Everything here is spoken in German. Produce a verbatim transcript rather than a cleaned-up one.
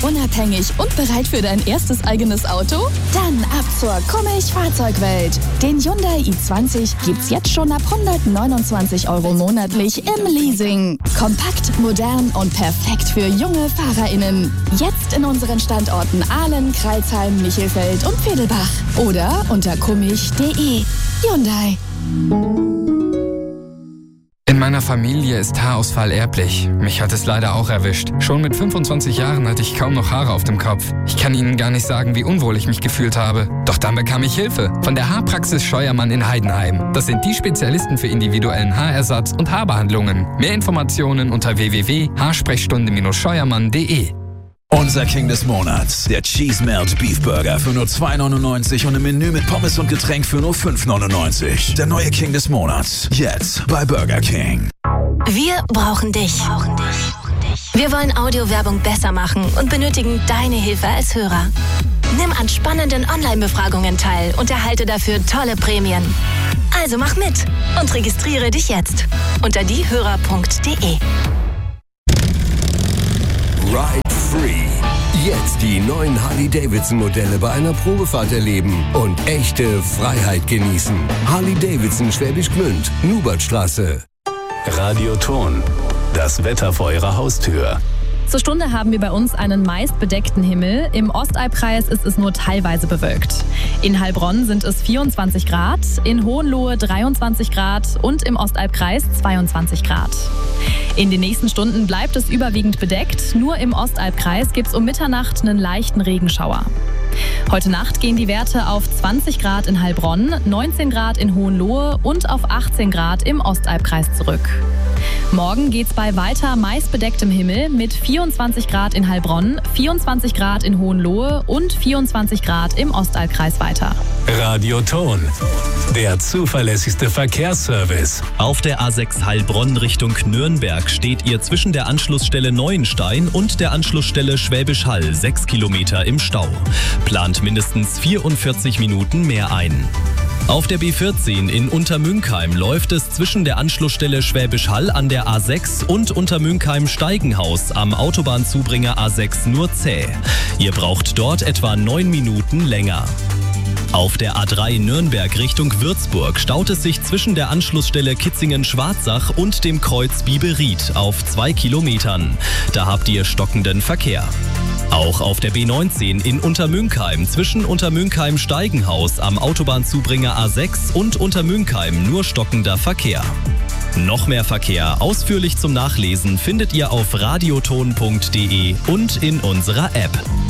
unabhängig und bereit für dein erstes eigenes Auto? Dann ab zur Kummich Fahrzeugwelt. Den Hyundai i zwanzig gibt's jetzt schon ab hundertneunundzwanzig Euro monatlich im Leasing. Kompakt, modern und perfekt für junge FahrerInnen. Jetzt in unseren Standorten Ahlen, Crailsheim, Michelfeld und Vedelbach. Oder unter kummich punkt de. Hyundai. In meiner Familie ist Haarausfall erblich. Mich hat es leider auch erwischt. Schon mit fünfundzwanzig Jahren hatte ich kaum noch Haare auf dem Kopf. Ich kann Ihnen gar nicht sagen, wie unwohl ich mich gefühlt habe. Doch dann bekam ich Hilfe von der Haarpraxis Scheuermann in Heidenheim. Das sind die Spezialisten für individuellen Haarersatz und Haarbehandlungen. Mehr Informationen unter w w w punkt haarsprechstunde scheuermann punkt de. Unser King des Monats, der Cheese Melt Beef Burger für nur zwei neunundneunzig und im Menü mit Pommes und Getränk für nur fünf neunundneunzig. Der neue King des Monats, jetzt bei Burger King. Wir brauchen dich. Wir wollen Audiowerbung besser machen und benötigen deine Hilfe als Hörer. Nimm an spannenden Online-Befragungen teil und erhalte dafür tolle Prämien. Also mach mit und registriere dich jetzt unter diehörer punkt de. Ride Free. Jetzt die neuen Harley-Davidson-Modelle bei einer Probefahrt erleben und echte Freiheit genießen. Harley-Davidson Schwäbisch Gmünd, Nubertstraße. Radioton. Das Wetter vor Ihrer Haustür. Zur Stunde haben wir bei uns einen meist bedeckten Himmel. Im Ostalbkreis ist es nur teilweise bewölkt. In Heilbronn sind es vierundzwanzig Grad, in Hohenlohe dreiundzwanzig Grad und im Ostalbkreis zweiundzwanzig Grad. In den nächsten Stunden bleibt es überwiegend bedeckt. Nur im Ostalbkreis gibt es um Mitternacht einen leichten Regenschauer. Heute Nacht gehen die Werte auf zwanzig Grad in Heilbronn, neunzehn Grad in Hohenlohe und auf achtzehn Grad im Ostalbkreis zurück. Morgen geht's bei weiter meist bedecktem Himmel mit vierundzwanzig Grad in Heilbronn, vierundzwanzig Grad in Hohenlohe und vierundzwanzig Grad im Ostalbkreis weiter. Radioton. Der zuverlässigste Verkehrsservice. Auf der A sechs Heilbronn Richtung Nürnberg steht ihr zwischen der Anschlussstelle Neuenstein und der Anschlussstelle Schwäbisch Hall sechs Kilometer im Stau. Plant mindestens vierundvierzig Minuten mehr ein. Auf der B vierzehn in Untermünkheim läuft es zwischen der Anschlussstelle Schwäbisch Hall an der A sechs und Untermünkheim-Steigenhaus am Autobahnzubringer A sechs nur zäh. Ihr braucht dort etwa neun Minuten länger. Auf der A drei Nürnberg Richtung Würzburg staut es sich zwischen der Anschlussstelle Kitzingen-Schwarzach und dem Kreuz Biberried auf zwei Kilometern. Da habt ihr stockenden Verkehr. Auch auf der B neunzehn in Untermünkheim zwischen Untermünkheim-Steigenhaus am Autobahnzubringer A sechs und Untermünkheim nur stockender Verkehr. Noch mehr Verkehr ausführlich zum Nachlesen findet ihr auf radioton punkt de und in unserer App.